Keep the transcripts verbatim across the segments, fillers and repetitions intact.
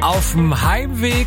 auf dem Heimweg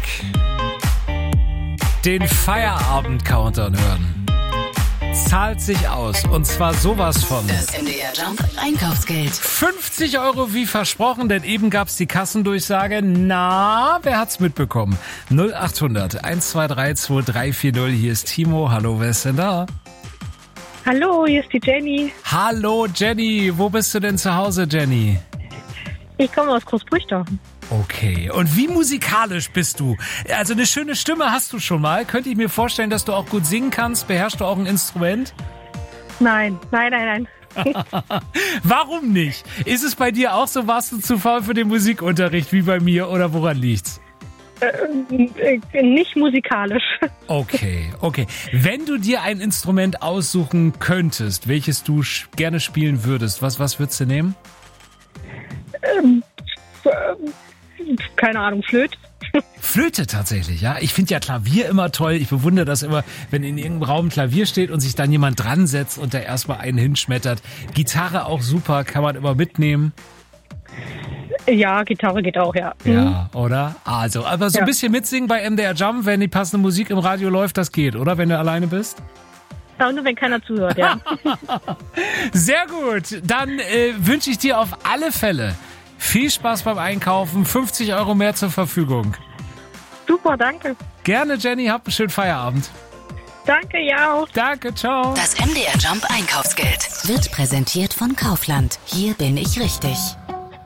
den Feierabend-Countdown hören. Zahlt sich aus. Und zwar sowas von. Das M D R Jump Einkaufsgeld. fünfzig Euro wie versprochen, denn eben gab's die Kassendurchsage. Na, wer hat's mitbekommen? null acht hundert eins zwei drei zwei drei vier null. Hier ist Timo. Hallo, wer ist denn da? Hallo, hier ist die Jenny. Hallo, Jenny. Wo bist du denn zu Hause, Jenny? Ich komme aus Großbrüchthofen. Okay. Und wie musikalisch bist du? Also eine schöne Stimme hast du schon mal. Könnte ich mir vorstellen, dass du auch gut singen kannst? Beherrschst du auch ein Instrument? Nein, nein, nein, nein. Warum nicht? Ist es bei dir auch so? Warst du zu faul für den Musikunterricht wie bei mir oder woran liegt's? Äh, äh, nicht musikalisch. Okay, okay. Wenn du dir ein Instrument aussuchen könntest, welches du sch- gerne spielen würdest, was, was würdest du nehmen? Ähm, äh, keine Ahnung, Flöte. Flöte tatsächlich, ja. Ich finde ja Klavier immer toll. Ich bewundere das immer, wenn in irgendeinem Raum ein Klavier steht und sich dann jemand dran setzt und da erstmal einen hinschmettert. Gitarre auch super, kann man immer mitnehmen. Ja, Gitarre geht auch, ja. Ja, oder? Also, aber so ein Ja. bisschen mitsingen bei M D R Jump, wenn die passende Musik im Radio läuft, das geht, oder? Wenn du alleine bist? Ja, nur wenn keiner zuhört, ja. Sehr gut. Dann äh, wünsche ich dir auf alle Fälle viel Spaß beim Einkaufen. fünfzig Euro mehr zur Verfügung. Super, danke. Gerne, Jenny. Habt einen schönen Feierabend. Danke, ja auch. Danke, ciao. Das M D R Jump Einkaufsgeld wird präsentiert von Kaufland. Hier bin ich richtig.